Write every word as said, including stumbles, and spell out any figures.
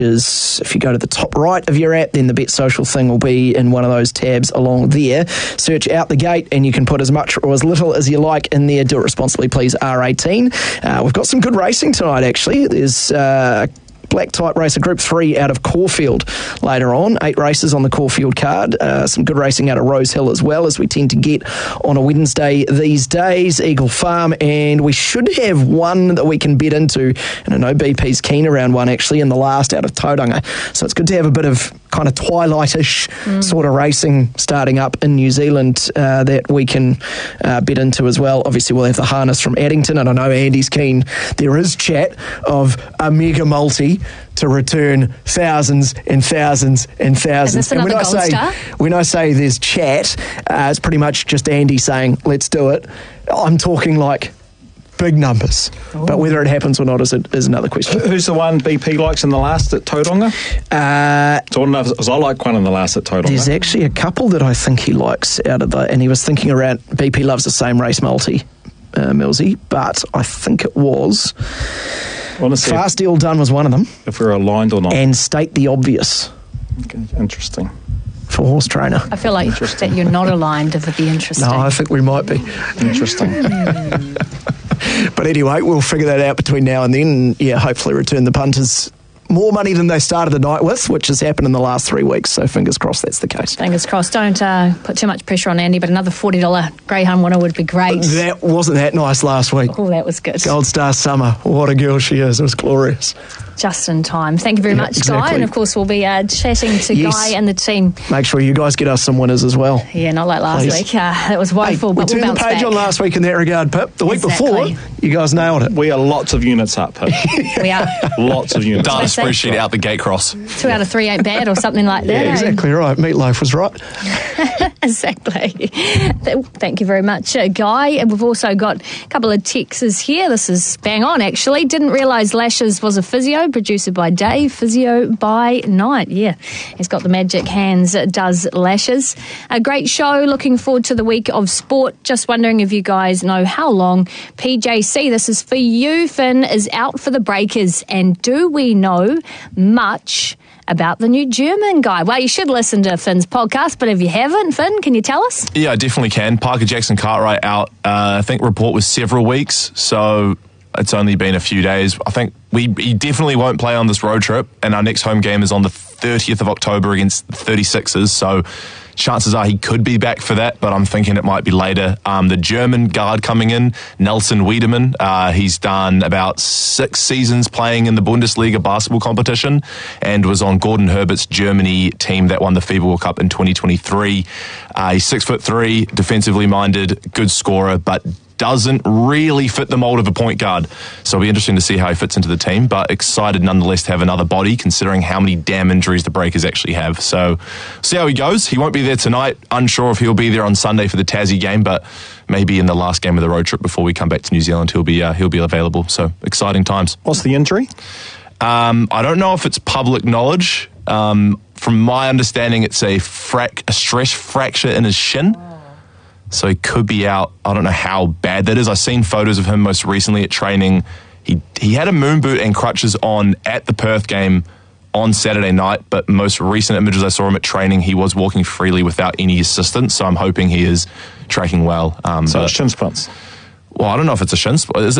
is if you go to the top right of your app, then the Bet Social thing will be in one of those tabs along there. Search Out the Gate and you can put as much or as little as you like in there. Do it responsibly, please. R eighteen. Uh, we've got some good racing tonight, actually. There's uh, Black Type Racer Group three out of Caulfield later on. Eight races on the Caulfield card. Uh, some good racing out of Rose Hill as well, as we tend to get on a Wednesday these days. Eagle Farm, and we should have one that we can bet into. And I know B P's keen around one, actually, in the last out of Tauranga. So it's good to have a bit of kind of twilight-ish mm. sort of racing starting up in New Zealand uh, that we can uh, bet into as well. Obviously, we'll have the harness from Addington, and I know Andy's keen. There is chat of a mega multi to return thousands and thousands and thousands. Is this another and when gold I say star? when I say there's chat, uh, it's pretty much just Andy saying, let's do it. I'm talking like big numbers. Ooh. But whether it happens or not is, a, is another question. Who's the one B P likes in the last at Tauranga? Uh, so I, because I like one in the last at Tauranga. There's actually a couple that I think he likes out of the, and he was thinking around, B P loves the same race multi, uh, Millsy, but I think it was Fast Deal Done was one of them. If we're aligned or not. And State the Obvious. Okay, interesting. For Horse Trainer. I feel like that you're not aligned if it'd be interesting. No, I think we might be. Interesting. But anyway, we'll figure that out between now and then, and yeah, hopefully return the punters more money than they started the night with, which has happened in the last three weeks, so fingers crossed that's the case. Fingers crossed. Don't uh, put too much pressure on Andy, but another forty dollars Greyhound winner would be great. That wasn't that nice last week. Oh, that was good. Gold Star Summer. What a girl she is. It was glorious. Just in time. Thank you very yeah, much, exactly. Guy. And of course, we'll be uh, chatting to yes. Guy and the team. Make sure you guys get us some winners as well. Yeah, not like last Please. week. Uh, that was woeful, hey, but we we'll turned bounce the page back. on last week in that regard, Pip. The week exactly. before, you guys nailed it. We are lots of units up, Pip. We are. Lots of units. Data spreadsheet out the gate cross. Two out of three ain't bad or something like that. Yeah, exactly right. Meatloaf was right. Exactly. Thank you very much, uh, Guy. And we've also got a couple of texts here. This is bang on, actually. Didn't realise Lashes was a physio, producer by day, physio by night. Yeah, he's got the magic hands, does Lashes. A great show. Looking forward to the week of sport. Just wondering if you guys know how long P J C, this is for you, Finn, is out for the Breakers. And do we know much about the new German guy? Well, you should listen to Finn's podcast, but if you haven't, Finn, can you tell us? Yeah, I definitely can. Parker Jackson Cartwright out, uh, I think report was several weeks, so it's only been a few days. I think we he definitely won't play on this road trip, and our next home game is on the thirtieth of October against the thirty-sixers, so chances are he could be back for that, but I'm thinking it might be later. Um, the German guard coming in, Nelson Wiedemann, uh, he's done about six seasons playing in the Bundesliga basketball competition and was on Gordon Herbert's Germany team that won the FIBA World Cup in twenty twenty-three. Uh, he's six foot three, defensively minded, good scorer, but doesn't really fit the mold of a point guard. So it'll be interesting to see how he fits into the team, but excited nonetheless to have another body considering how many damn injuries the Breakers actually have. So see how he goes. He won't be there tonight. Unsure if he'll be there on Sunday for the Tassie game, but maybe in the last game of the road trip before we come back to New Zealand, he'll be uh, he'll be available. So exciting times. What's the injury? Um, I don't know if it's public knowledge. Um, from my understanding, it's a, frac- a stress fracture in his shin. So he could be out. I don't know how bad that is. I've seen photos of him most recently at training. He he had a moon boot and crutches on at the Perth game on Saturday night, but most recent images I saw him at training, he was walking freely without any assistance. So I'm hoping he is tracking well. Um, so but, it's shin splints. Well, I don't know if it's a shin splint. Is it?